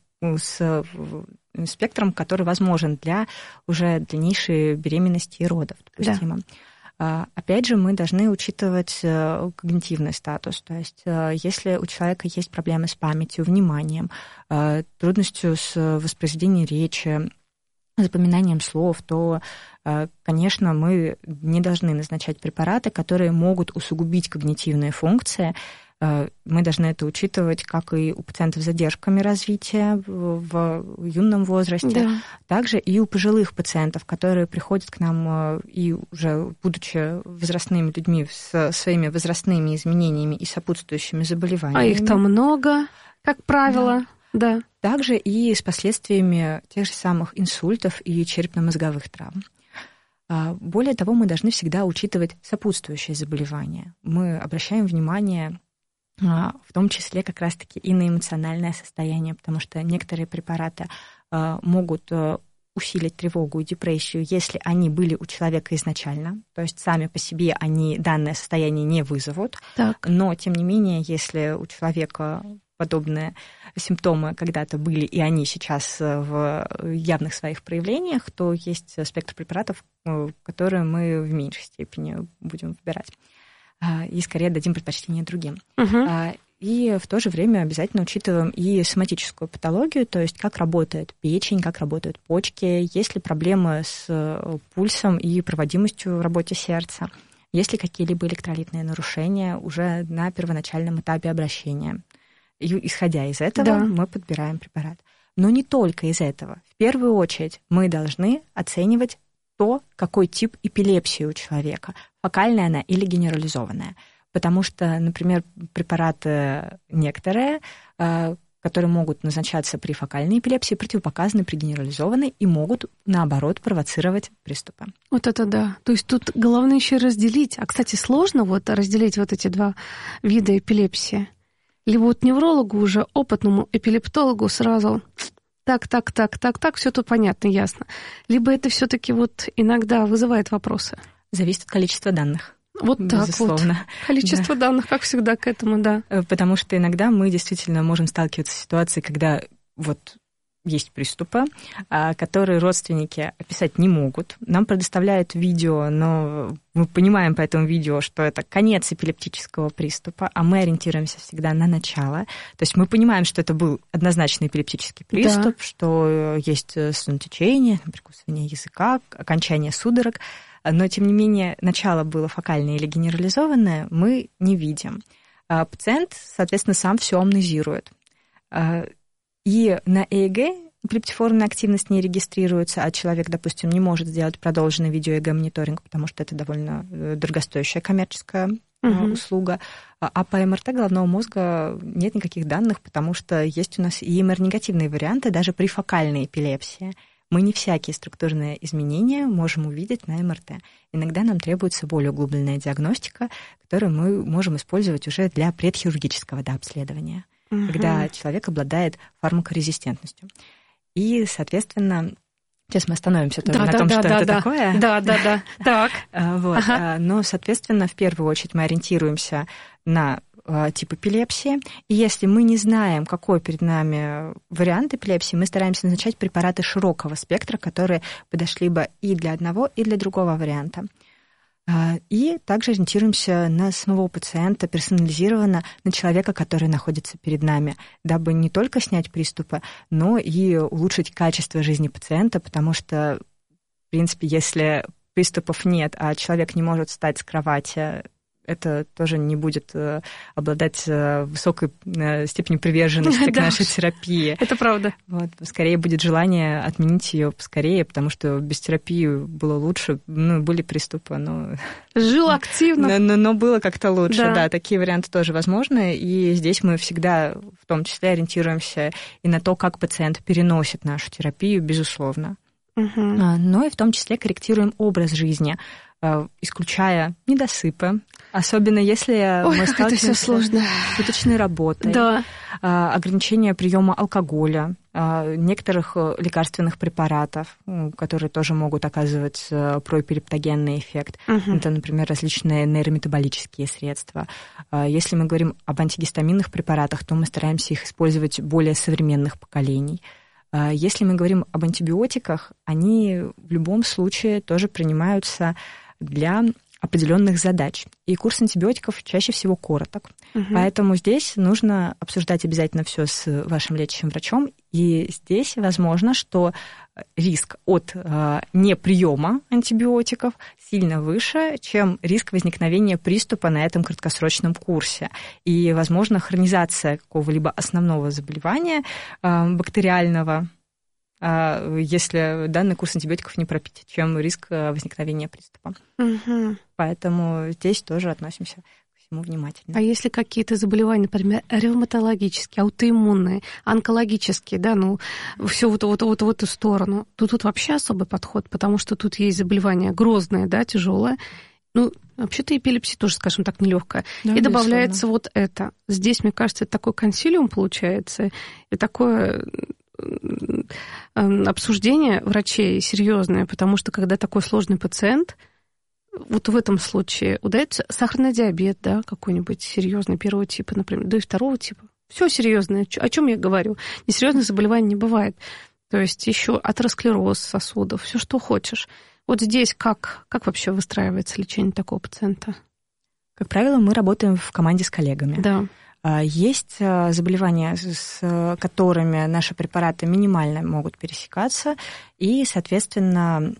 Speaker 10: с спектром, который возможен для уже дальнейшей беременности и родов, допустимо. Опять же, мы должны учитывать когнитивный статус. То есть, если у человека есть проблемы с памятью, вниманием, трудностью с воспроизведением речи, запоминанием слов, то, конечно, мы не должны назначать препараты, которые могут усугубить когнитивные функции. Мы должны это учитывать как и у пациентов с задержками развития в юном возрасте, также и у пожилых пациентов, которые приходят к нам и уже будучи возрастными людьми с своими возрастными изменениями и сопутствующими заболеваниями.
Speaker 9: А их там много, как правило. Да.
Speaker 10: Также и с последствиями тех же самых инсультов и черепно-мозговых травм. Более того, мы должны всегда учитывать сопутствующие заболевания. Мы обращаем внимание в том числе как раз-таки и на эмоциональное состояние, потому что некоторые препараты могут усилить тревогу и депрессию, если они были у человека изначально, то есть сами по себе они данное состояние не вызовут, но, тем не менее, если у человека подобные симптомы когда-то были, и они сейчас в явных своих проявлениях, то есть спектр препаратов, которые мы в меньшей степени будем выбирать. И скорее дадим предпочтение другим. И в то же время обязательно учитываем и соматическую патологию, то есть как работает печень, как работают почки, есть ли проблемы с пульсом и проводимостью в работе сердца, есть ли какие-либо электролитные нарушения уже на первоначальном этапе обращения. И, исходя из этого, мы подбираем препарат. Но не только из этого. В первую очередь мы должны оценивать то, какой тип эпилепсии у человека, фокальная она или генерализованная. Потому что, например, препараты некоторые, которые могут назначаться при фокальной эпилепсии, противопоказаны при генерализованной и могут, наоборот, провоцировать приступы.
Speaker 9: Вот это да. То есть тут главное еще разделить. А, кстати, сложно вот разделить вот эти два вида эпилепсии. Либо вот неврологу уже, опытному эпилептологу сразу... Так, все тут понятно, ясно. Либо это все-таки вот иногда вызывает вопросы.
Speaker 10: Зависит от количества данных.
Speaker 9: Вот так
Speaker 10: безусловно.
Speaker 9: Вот. Количество данных, как всегда, к этому, да.
Speaker 10: Потому что иногда мы действительно можем сталкиваться с ситуацией, когда вот есть приступы, которые родственники описать не могут. Нам предоставляют видео, но мы понимаем по этому видео, что это конец эпилептического приступа, а мы ориентируемся всегда на начало. То есть мы понимаем, что это был однозначно эпилептический приступ, что есть слюнотечение, прикусывание языка, окончание судорог, но, тем не менее, начало было фокальное или генерализованное, мы не видим. Пациент, соответственно, сам все амнезирует. И на ЭЭГ эпилептиформная активность не регистрируется, а человек, допустим, не может сделать продолженный видео-ЭГ-мониторинг, потому что это довольно дорогостоящая коммерческая услуга. А по МРТ головного мозга нет никаких данных, потому что есть у нас и МР-негативные варианты даже при фокальной эпилепсии. Мы не всякие структурные изменения можем увидеть на МРТ. Иногда нам требуется более углубленная диагностика, которую мы можем использовать уже для предхирургического обследования, когда человек обладает фармакорезистентностью. И, соответственно, сейчас мы остановимся тоже на том, что это такое.
Speaker 9: Да. Так.
Speaker 10: Вот. Но, соответственно, в первую очередь мы ориентируемся на тип эпилепсии. И если мы не знаем, какой перед нами вариант эпилепсии, мы стараемся назначать препараты широкого спектра, которые подошли бы и для одного, и для другого варианта. И также ориентируемся на самого пациента персонализированно, на человека, который находится перед нами, дабы не только снять приступы, но и улучшить качество жизни пациента, потому что, в принципе, если приступов нет, а человек не может встать с кровати, это тоже не будет обладать высокой степенью приверженности к нашей терапии.
Speaker 9: Это правда.
Speaker 10: Вот. Скорее будет желание отменить ее поскорее, потому что без терапии было лучше. Были приступы, но...
Speaker 9: Жил активно.
Speaker 10: Но было как-то лучше. Да, такие варианты тоже возможны. И здесь мы всегда в том числе ориентируемся и на то, как пациент переносит нашу терапию, безусловно. Но и в том числе корректируем образ жизни, исключая недосыпы, особенно если мы сталкиваемся с суточной работой, ограничение приема алкоголя, некоторых лекарственных препаратов, которые тоже могут оказывать проэпилептогенный эффект. Это, например, различные нейрометаболические средства. Если мы говорим об антигистаминных препаратах, то мы стараемся их использовать более современных поколений. Если мы говорим об антибиотиках, они в любом случае тоже принимаются для определенных задач. И курс антибиотиков чаще всего короток. Поэтому здесь нужно обсуждать обязательно все с вашим лечащим врачом. И здесь возможно, что риск от неприема антибиотиков сильно выше, чем риск возникновения приступа на этом краткосрочном курсе. И, возможно, хронизация какого-либо основного заболевания бактериального, если данный курс антибиотиков не пропить, чем риск возникновения приступа. Поэтому здесь тоже относимся к всему внимательно.
Speaker 9: А если какие-то заболевания, например, ревматологические, аутоиммунные, онкологические, все вот в эту сторону, то тут вообще особый подход, потому что тут есть заболевание грозное, тяжелое. Вообще-то эпилепсия тоже, скажем так, нелегкая. И добавляется вот это. Здесь, мне кажется, это такой консилиум получается, и такое обсуждение врачей серьезное, потому что когда такой сложный пациент, вот в этом случае удается сахарный диабет, какой-нибудь серьезный первого типа, например, да и второго типа. Все серьезное. О чем я говорю? Несерьезных заболеваний не бывает. То есть еще атеросклероз сосудов, все что хочешь. Вот здесь как вообще выстраивается лечение такого пациента?
Speaker 10: Как правило, мы работаем в команде с коллегами.
Speaker 9: Да.
Speaker 10: Есть заболевания, с которыми наши препараты минимально могут пересекаться, и, соответственно,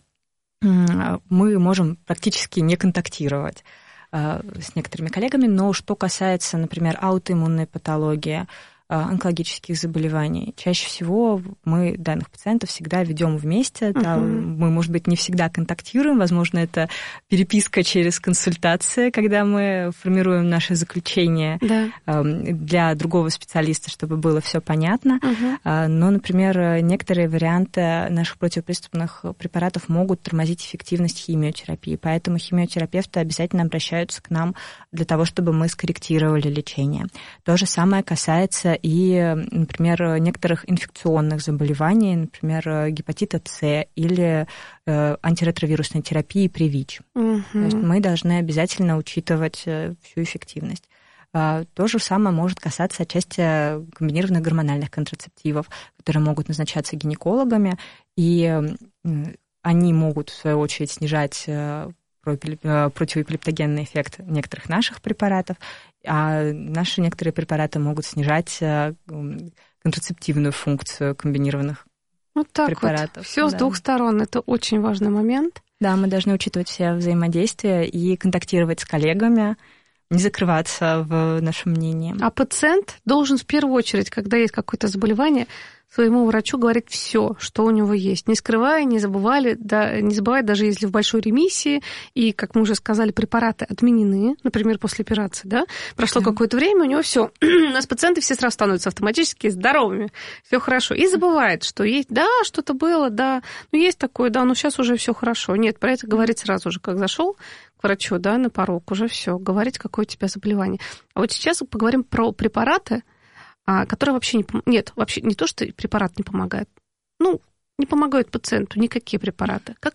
Speaker 10: мы можем практически не контактировать с некоторыми коллегами, но что касается, например, аутоиммунной патологии, онкологических заболеваний. Чаще всего мы данных пациентов всегда ведем вместе. Мы, может быть, не всегда контактируем. Возможно, это переписка через консультации, когда мы формируем наше заключение для другого специалиста, чтобы было все понятно. Но, например, некоторые варианты наших противоприступных препаратов могут тормозить эффективность химиотерапии. Поэтому химиотерапевты обязательно обращаются к нам для того, чтобы мы скорректировали лечение. То же самое касается и, например, некоторых инфекционных заболеваний, например, гепатита С или антиретровирусной терапии при ВИЧ. То есть мы должны обязательно учитывать всю эффективность. То же самое может касаться отчасти комбинированных гормональных контрацептивов, которые могут назначаться гинекологами, и они могут, в свою очередь, снижать противоэпилептогенный эффект некоторых наших препаратов, а наши некоторые препараты могут снижать контрацептивную функцию комбинированных препаратов.
Speaker 9: Вот все с двух сторон. Это очень важный момент.
Speaker 10: Да, мы должны учитывать все взаимодействия и контактировать с коллегами, не закрываться в нашем мнении.
Speaker 9: А пациент должен в первую очередь, когда есть какое-то заболевание, своему врачу говорить все, что у него есть, не скрывая, не забывая, даже если в большой ремиссии, и, как мы уже сказали, препараты отменены, например, после операции, да, прошло какое-то время, у него все, у нас пациенты все сразу становятся автоматически здоровыми, все хорошо, и забывает, что есть, да, что-то было, да, ну есть такое, да, но сейчас уже все хорошо. Нет, про это говорить сразу же, как зашел к врачу, да, на порог, уже все, говорить, какое у тебя заболевание. А вот сейчас поговорим про препараты, которые вообще не помогают. Нет, вообще не то, что препарат не помогает. Ну, не помогают пациенту никакие препараты. Как